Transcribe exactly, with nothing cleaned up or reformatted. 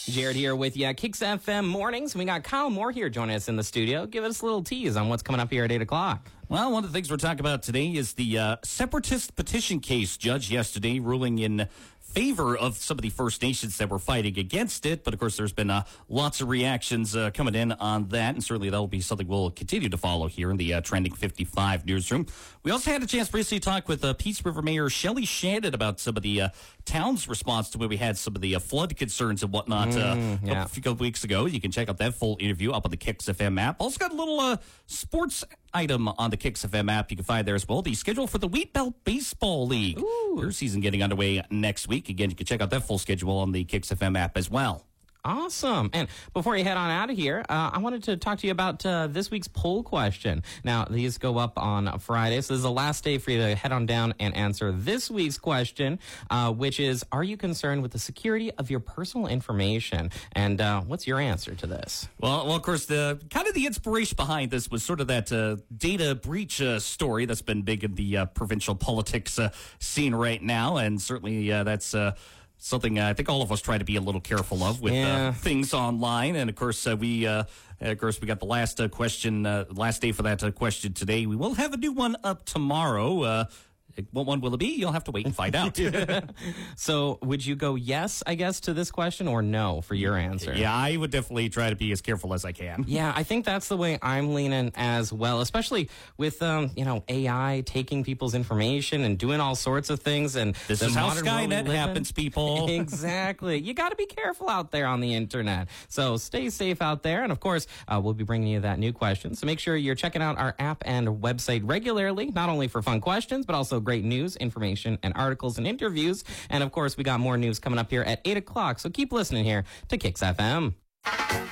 Jared here with you. Kicks F M Mornings. We got Kyle Moore here joining us in the studio. Give us a little tease on what's coming up here at eight o'clock. Well, one of the things we're talking about today is the uh, separatist petition case. Judge yesterday ruling in favor of some of the First Nations that were fighting against it. But, of course, there's been uh, lots of reactions uh, coming in on that, and certainly that will be something we'll continue to follow here in the uh, Trending fifty-five newsroom. We also had a chance recently to talk with uh, Peace River Mayor Shelley Shannon about some of the uh, town's response to when we had some of the uh, flood concerns and whatnot uh, Mm, yeah. a few couple weeks ago. You can check out that full interview up on the Kicks F M app. Also got a little uh, sports item on the Kicks F M app you can find there as well. The schedule for the Wheat Belt Baseball League. Ooh. Their season getting underway next week. Again, you can check out that full schedule on the Kicks F M app as well. Awesome. And before you head on out of here, uh, I wanted to talk to you about uh, this week's poll question. Now, these go up on Friday, so this is the last day for you to head on down and answer this week's question, uh, which is, are you concerned with the security of your personal information? And uh, what's your answer to this? Well, well, of course, the kind of the inspiration behind this was sort of that uh, data breach uh, story that's been big in the uh, provincial politics uh, scene right now, and certainly uh, that's uh, something uh, I think all of us try to be a little careful of with Yeah. uh, things online. And of course, uh, we uh, of course we got the last uh, question, uh, last day for that uh, question today. We will have a new one up tomorrow. Uh, what one will it be? You'll have to wait and find out. So would you go yes, I guess, to this question or no for your answer? Yeah, I would definitely try to be as careful as I can. Yeah, I think that's the way I'm leaning as well, especially with, um, you know, A I taking people's information and doing all sorts of things. And This the is how modern world we Skynet live in. happens, people. Exactly. You got to be careful out there on the internet. So stay safe out there. And, of course, uh, we'll be bringing you that new question. So make sure you're checking out our app and website regularly, not only for fun questions, but also great news, information, and articles and interviews. And, of course, we got more news coming up here at eight o'clock. So keep listening here to Kicks F M.